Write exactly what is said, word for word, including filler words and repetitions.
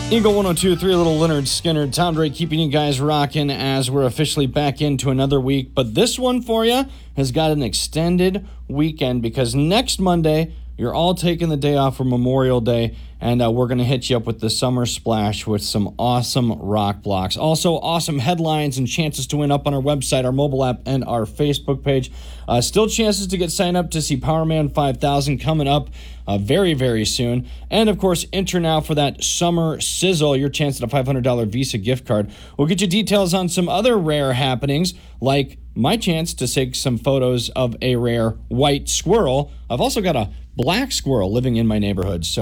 Eagle one oh two point three, Little Leonard Skinner, Tom Drake keeping you guys rocking as we're officially back into another week. But this one for you has got an extended weekend because next Monday, you're all taking the day off for Memorial Day, and uh, we're going to hit you up with the Summer Splash with some awesome rock blocks. Also, awesome headlines and chances to win up on our website, our mobile app, and our Facebook page. Uh, still chances to get signed up to see Powerman five thousand coming up uh, very, very soon. And, of course, enter now for that Summer Sizzle, your chance at a five hundred dollars Visa gift card. We'll get you details on some other rare happenings, like my chance to take some photos of a rare white squirrel. I've also got a black squirrel living in my neighborhood, so